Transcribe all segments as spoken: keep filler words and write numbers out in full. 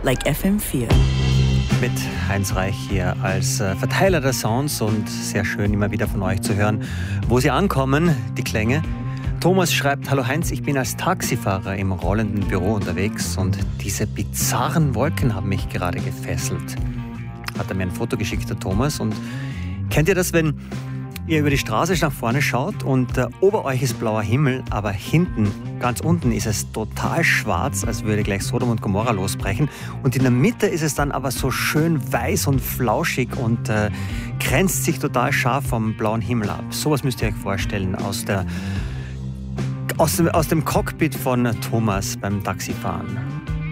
like F M vier. Mit Heinz Reich hier als äh, Verteiler der Sounds und sehr schön immer wieder von euch zu hören, wo sie ankommen, die Klänge. Thomas schreibt: Hallo Heinz, ich bin als Taxifahrer im rollenden Büro unterwegs und diese bizarren Wolken haben mich gerade gefesselt. Hat er mir ein Foto geschickt, der Thomas. Und kennt ihr das, wenn ihr über die Straße nach vorne schaut und äh, ober euch ist blauer Himmel, aber hinten, ganz unten, ist es total schwarz, als würde gleich Sodom und Gomorra losbrechen. Und in der Mitte ist es dann aber so schön weiß und flauschig und äh, grenzt sich total scharf vom blauen Himmel ab. Sowas müsst ihr euch vorstellen aus, der, aus, dem, aus dem Cockpit von Thomas beim Taxifahren.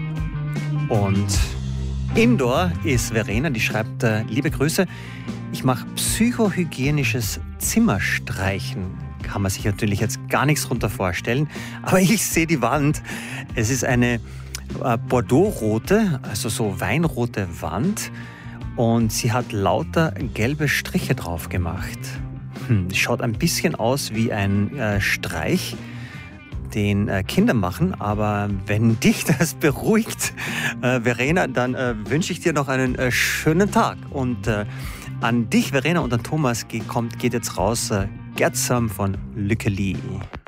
Und indoor ist Verena, die schreibt: äh, Liebe Grüße, ich mache psychohygienisches Zimmerstreichen. Kann man sich natürlich jetzt gar nichts darunter vorstellen, aber ich sehe die Wand. Es ist eine äh, Bordeaux-rote, also so weinrote Wand, und sie hat lauter gelbe Striche drauf gemacht. Hm, schaut ein bisschen aus wie ein äh, Streich, den äh, Kinder machen, aber wenn dich das beruhigt, äh, Verena, dann äh, wünsche ich dir noch einen äh, schönen Tag. Und äh, an dich, Verena, und an Thomas geht, kommt, geht jetzt raus äh, Get Some von Lückeli.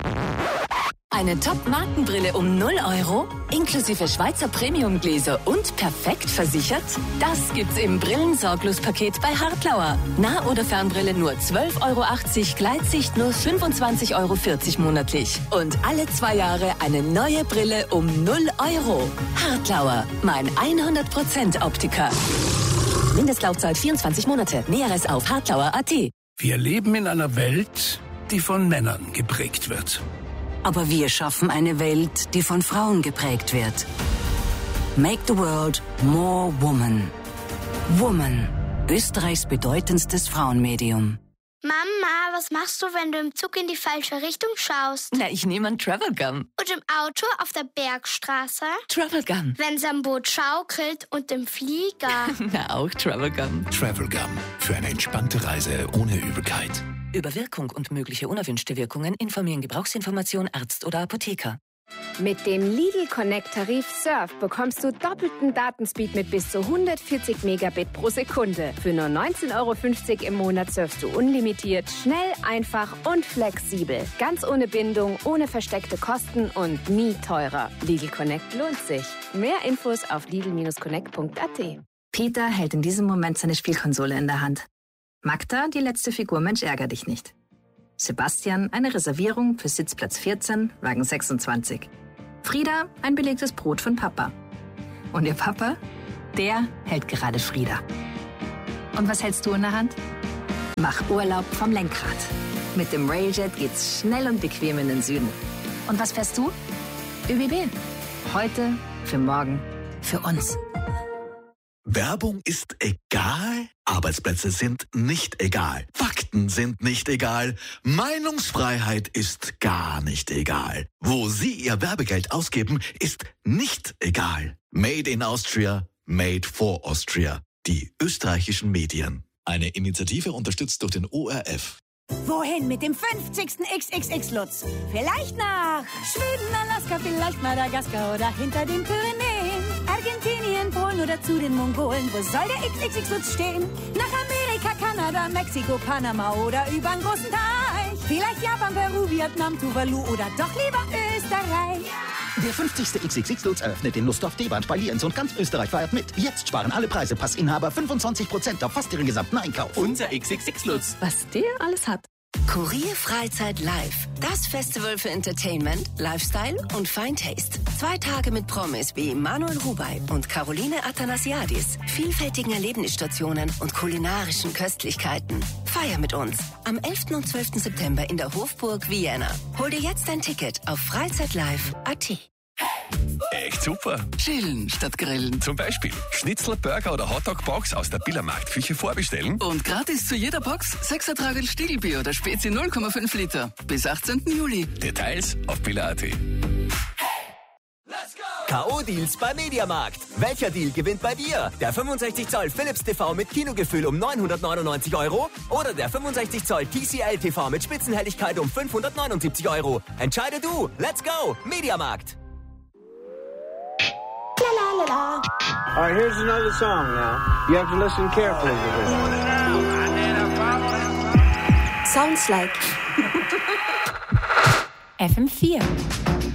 Eine Top-Markenbrille um null Euro, inklusive Schweizer Premium-Gläser und perfekt versichert? Das gibt's im Brillensorglos-Paket bei Hartlauer. Nah- oder Fernbrille nur zwölf Euro achtzig, Gleitsicht nur fünfundzwanzig Euro vierzig monatlich. Und alle zwei Jahre eine neue Brille um null Euro. Hartlauer, mein hundert Prozent Optiker. Mindestlaufzeit vierundzwanzig Monate. Näheres auf hartlauer punkt a t. Wir leben in einer Welt, die von Männern geprägt wird. Aber wir schaffen eine Welt, die von Frauen geprägt wird. Make the world more woman. Woman, Österreichs bedeutendstes Frauenmedium. Mama, was machst du, wenn du im Zug in die falsche Richtung schaust? Na, ich nehme einen Travelgun. Und im Auto auf der Bergstraße? Travelgun. Wenn's am Boot schaukelt und im Flieger? Na, auch Travelgun. Travelgun. Für eine entspannte Reise ohne Übelkeit. Über Wirkung und mögliche unerwünschte Wirkungen informieren Gebrauchsinformation Arzt oder Apotheker. Mit dem Lidl Connect-Tarif Surf bekommst du doppelten Datenspeed mit bis zu hundertvierzig Megabit pro Sekunde. Für nur neunzehn Euro fünfzig im Monat surfst du unlimitiert, schnell, einfach und flexibel. Ganz ohne Bindung, ohne versteckte Kosten und nie teurer. Lidl Connect lohnt sich. Mehr Infos auf lidl connect punkt a t. Peter hält in diesem Moment seine Spielkonsole in der Hand. Magda, die letzte Figur Mensch ärger dich nicht. Sebastian, eine Reservierung für Sitzplatz vierzehn, Wagen sechsundzwanzig. Frieda, ein belegtes Brot von Papa. Und ihr Papa? Der hält gerade Frieda. Und was hältst du in der Hand? Mach Urlaub vom Lenkrad. Mit dem Railjet geht's schnell und bequem in den Süden. Und was fährst du? ÖBB. Heute, für morgen, für uns. Werbung ist egal, Arbeitsplätze sind nicht egal, Fakten sind nicht egal, Meinungsfreiheit ist gar nicht egal. Wo Sie Ihr Werbegeld ausgeben, ist nicht egal. Made in Austria, made for Austria. Die österreichischen Medien. Eine Initiative unterstützt durch den O R F. Wohin mit dem fünfzigsten X X X-Lutz? Vielleicht nach Schweden, Alaska, vielleicht Madagaskar oder hinter den Pyrenäen. Argentinien, Polen oder zu den Mongolen. Wo soll der X X X-Lutz stehen? Nach Amerika, Kanada, Mexiko, Panama oder übern großen Teich. Vielleicht Japan, Peru, Vietnam, Tuvalu oder doch lieber Österreich. Der fünfzigste X X X-Lutz eröffnet in Lustdorf, Deband bei Lienz und ganz Österreich feiert mit. Jetzt sparen alle Preise Passinhaber fünfundzwanzig Prozent auf fast ihren gesamten Einkauf. Unser X X X-Lutz. Was der alles hat. Kurier Freizeit Live. Das Festival für Entertainment, Lifestyle und Fine Taste. Zwei Tage mit Promis wie Manuel Rubey und Caroline Athanasiadis. Vielfältigen Erlebnisstationen und kulinarischen Köstlichkeiten. Feier mit uns. Am elften und zwölften September in der Hofburg Vienna. Hol dir jetzt dein Ticket auf freizeitlive punkt a t. Echt super. Chillen statt grillen. Zum Beispiel Schnitzel, Burger oder Hotdog-Box aus der Billermarktküche vorbestellen. Und gratis zu jeder Box sechser Tragel Stiegelbier oder Spezi null Komma fünf Liter. Bis achtzehnten Juli. Details auf biller punkt a t. K O-Deals bei Mediamarkt. Welcher Deal gewinnt bei dir? Der fünfundsechzig Zoll Philips T V mit Kinogefühl um neunhundertneunundneunzig Euro oder der fünfundsechzig Zoll T C L T V mit Spitzenhelligkeit um fünfhundertneunundsiebzig Euro. Entscheide du. Let's go. Mediamarkt. All right, here's another song now. You have to listen carefully to this. Sounds like F M vier.